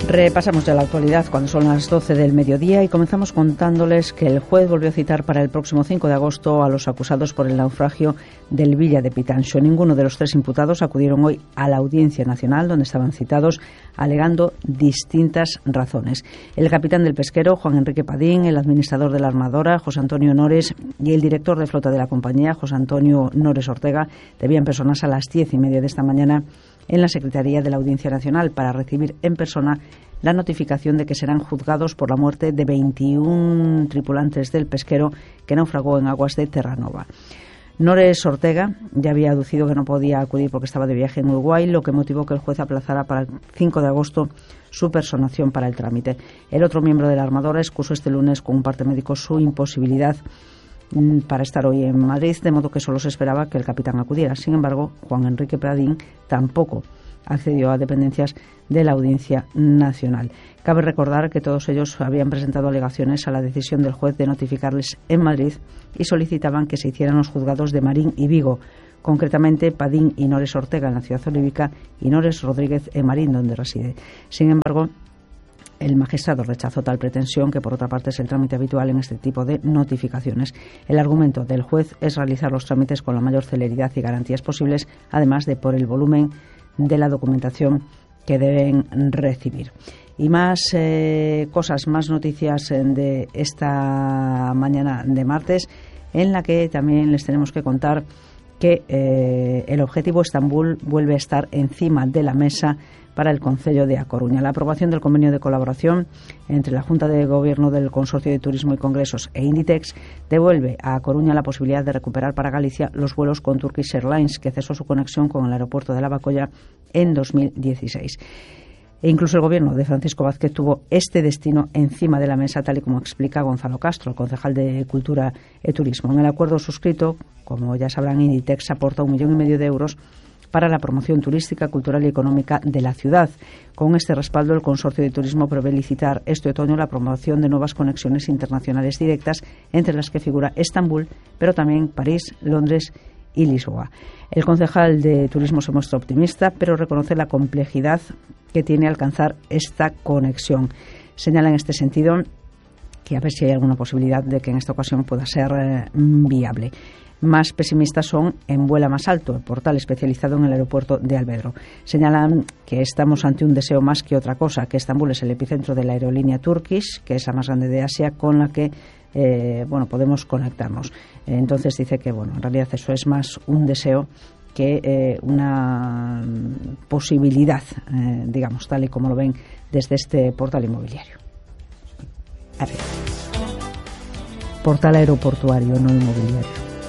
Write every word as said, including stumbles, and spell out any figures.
Repasamos ya la actualidad cuando son las doce del mediodía y comenzamos contándoles que el juez volvió a citar para el próximo cinco de agosto a los acusados por el naufragio del Villa de Pitanxo. Ninguno de los tres imputados acudieron hoy a la Audiencia Nacional, donde estaban citados, alegando distintas razones. El capitán del pesquero, Juan Enrique Padín, el administrador de la armadora, José Antonio Nores, y el director de flota de la compañía, José Antonio Nores Ortega, debían personarse a las diez y media de esta mañana en la Secretaría de la Audiencia Nacional para recibir en persona la notificación de que serán juzgados por la muerte de veintiún tripulantes del pesquero que naufragó en aguas de Terranova. Nores Ortega ya había aducido que no podía acudir porque estaba de viaje en Uruguay, lo que motivó que el juez aplazara para el cinco de agosto su personación para el trámite. El otro miembro de la armadora excusó este lunes con un parte médico su imposibilidad para estar hoy en Madrid, de modo que solo se esperaba que el capitán acudiera. Sin embargo, Juan Enrique Padín tampoco accedió a dependencias de la Audiencia Nacional. Cabe recordar que todos ellos habían presentado alegaciones a la decisión del juez de notificarles en Madrid y solicitaban que se hicieran los juzgados de Marín y Vigo, concretamente Padín y Nores Ortega en la ciudad olívica y Nores Rodríguez en Marín, donde reside. Sin embargo, el magistrado rechazó tal pretensión, que por otra parte es el trámite habitual en este tipo de notificaciones. El argumento del juez es realizar los trámites con la mayor celeridad y garantías posibles, además de por el volumen de la documentación que deben recibir. Y más eh, cosas, más noticias de esta mañana de martes, en la que también les tenemos que contar que eh, el objetivo Estambul vuelve a estar encima de la mesa para el Concello de A Coruña. La aprobación del convenio de colaboración entre la Junta de Gobierno del Consorcio de Turismo y Congresos e Inditex devuelve a A Coruña la posibilidad de recuperar para Galicia los vuelos con Turkish Airlines, que cesó su conexión con el aeropuerto de Lavacolla en dos mil dieciséis. E incluso el Gobierno de Francisco Vázquez tuvo este destino encima de la mesa, tal y como explica Gonzalo Castro, el concejal de Cultura y Turismo. En el acuerdo suscrito, como ya sabrán, Inditex aporta un millón y medio de euros para la promoción turística, cultural y económica de la ciudad. Con este respaldo, el Consorcio de Turismo prevé licitar este otoño la promoción de nuevas conexiones internacionales directas, entre las que figura Estambul, pero también París, Londres y Lisboa. El concejal de Turismo se muestra optimista, pero reconoce la complejidad que tiene alcanzar esta conexión. Señala en este sentido que a ver si hay alguna posibilidad de que en esta ocasión pueda ser eh, viable. Más pesimistas son en Vuela Más Alto, el portal especializado en el aeropuerto de Alvedro. Señalan que estamos ante un deseo más que otra cosa, que Estambul es el epicentro de la aerolínea Turkish, que es la más grande de Asia, con la que eh, bueno, podemos conectarnos. Entonces dice que bueno, en realidad eso es más un deseo que eh, una posibilidad, eh, digamos, tal y como lo ven desde este portal inmobiliario. A ver. Portal aeroportuario, no inmobiliario.